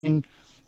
And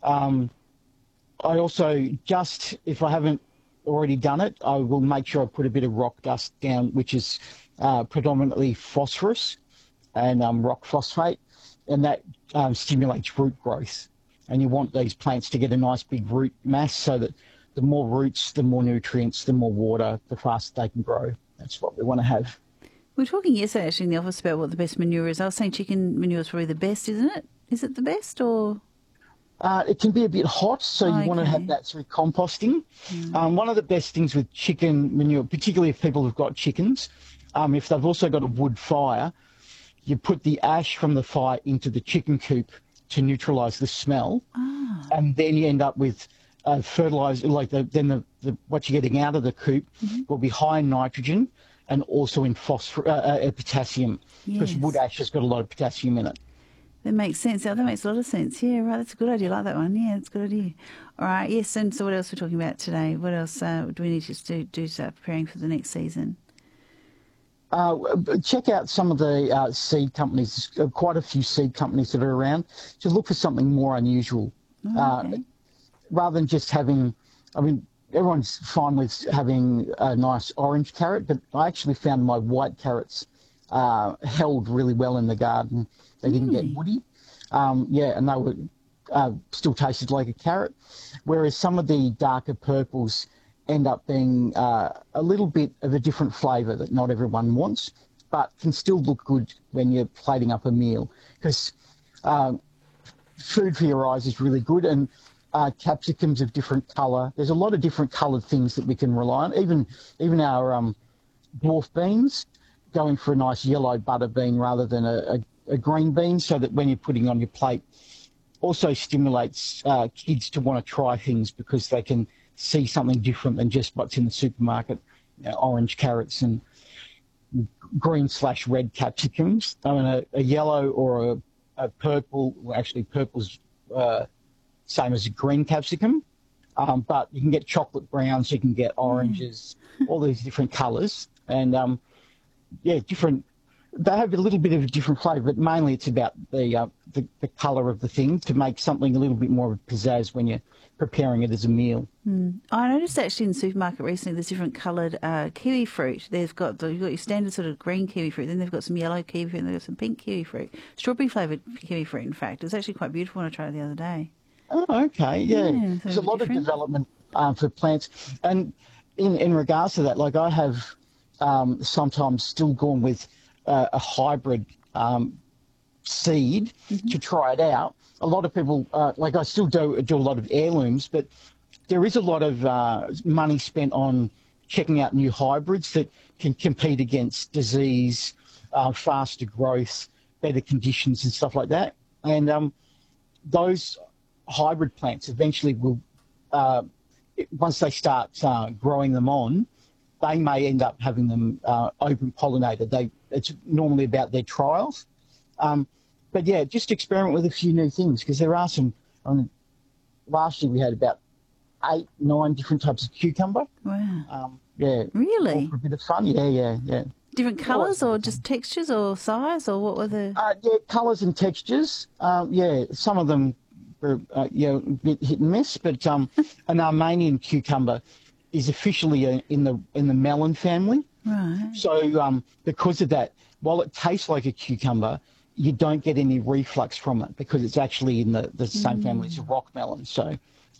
I also just, if I haven't already done it, I will make sure I put a bit of rock dust down, which is predominantly phosphorus and rock phosphate, and that stimulates root growth. And you want these plants to get a nice big root mass so that the more roots, the more nutrients, the more water, the faster they can grow. That's what we want to have. We were talking yesterday actually in the office about what the best manure is. I was saying chicken manure is probably the best, isn't it? Is it the best or...? It can be a bit hot, so you want to have that through composting. One of the best things with chicken manure, particularly if people have got chickens, if they've also got a wood fire, you put the ash from the fire into the chicken coop to neutralise the smell, and then you end up with fertiliser, like what you're getting out of the coop will be high in nitrogen and also in potassium, because wood ash has got a lot of potassium in it. That makes sense. Oh, that makes a lot of sense. Yeah, right. That's a good idea. I like that one. Yeah, that's a good idea. All right. Yes. And so what else are we talking about today? What else do we need to do to start preparing for the next season? Check out some of the seed companies. There's quite a few seed companies that are around. To look for something more unusual. Rather than just having, I mean, everyone's fine with having a nice orange carrot, but I actually found my white carrots held really well in the garden. They didn't get woody. And they were still tasted like a carrot. Whereas some of the darker purples end up being a little bit of a different flavour that not everyone wants, but can still look good when you're plating up a meal. Because food for your eyes is really good, and capsicums of different colour. There's a lot of different coloured things that we can rely on. Even our dwarf beans, going for a nice yellow butter bean rather than a green bean, so that when you're putting on your plate, also stimulates kids to want to try things because they can see something different than just what's in the supermarket. Orange carrots and green/red capsicums. I mean, a yellow or a purple, well, actually purple's same as a green capsicum, but you can get chocolate browns, you can get oranges, all these different colours, and different. They have a little bit of a different flavour, but mainly it's about the colour of the thing to make something a little bit more of a pizzazz when you're preparing it as a meal. I noticed actually in the supermarket recently there's different coloured kiwi fruit. You've got your standard sort of green kiwi fruit, then they've got some yellow kiwi fruit, and they've got some pink kiwi fruit, strawberry flavoured kiwi fruit. In fact, it was actually quite beautiful when I tried it the other day. Oh, okay, yeah. There's a lot of development for plants, and in regards to that, like I have sometimes still gone with a hybrid seed to try it out. A lot of people, like I still do a lot of heirlooms, but there is a lot of money spent on checking out new hybrids that can compete against disease, faster growth, better conditions and stuff like that. And those hybrid plants eventually will, once they start growing them on, they may end up having them open pollinated. It's normally about their trials. But yeah, just experiment with a few new things, because there are some. Last year we had about 8, 9 different types of cucumber. Wow. Really? All for a bit of fun. Yeah. Different colours or just textures or size, or what were the? Colours and textures. Some of them were a bit hit and miss, but an Armenian cucumber is officially in the melon family. Right. So because of that, while it tastes like a cucumber, you don't get any reflux from it because it's actually in the same family as a rock melon. So,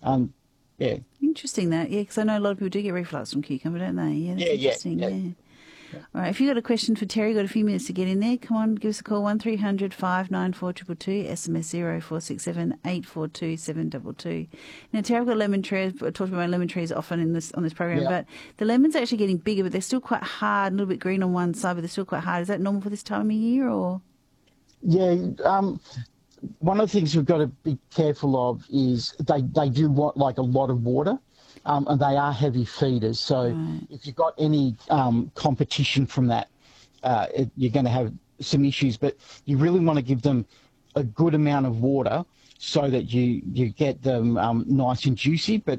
Interesting that, because I know a lot of people do get reflux from cucumber, don't they? Yeah, that's interesting. Yeah. All right, if you've got a question for Terry, got a few minutes to get in there. Come on, give us a call, 1300 594 222, SMS 0467 842 722. Now, Terry, I've got lemon trees. I talked about my lemon trees often on this program, but the lemons are actually getting bigger, but they're still quite hard, a little bit green on one side, but they're still quite hard. Is that normal for this time of year, or? Yeah, one of the things we've got to be careful of is they do want like a lot of water, and they are heavy feeders. So if you've got any competition from that, you're going to have some issues. But you really want to give them a good amount of water so that you get them nice and juicy. But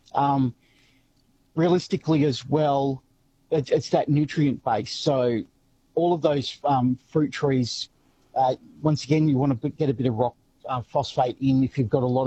realistically as well, it's that nutrient base. So all of those fruit trees, once again, you want to get a bit of rock phosphate in if you've got a lot